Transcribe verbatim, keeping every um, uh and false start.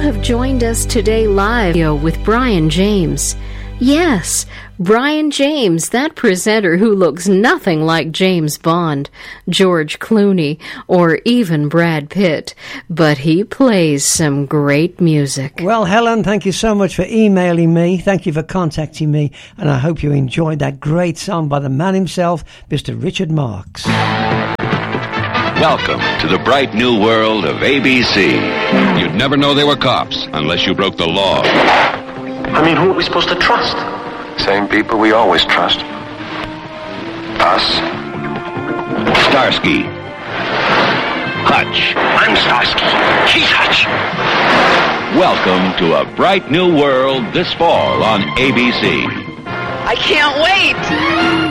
have joined us today live with Brian James. Yes, Brian James, that presenter who looks nothing like James Bond, George Clooney, or even Brad Pitt, but he plays some great music. Well, Helen, thank you so much for emailing me. Thank you for contacting me, and I hope you enjoyed that great song by the man himself, Mister Richard Marx. Welcome to the bright new world of A B C. You'd never know they were cops unless you broke the law. I mean, who are we supposed to trust? Same people we always trust. Us. Starsky. Hutch. I'm Starsky. He's Hutch. Welcome to a bright new world this fall on A B C. I can't wait!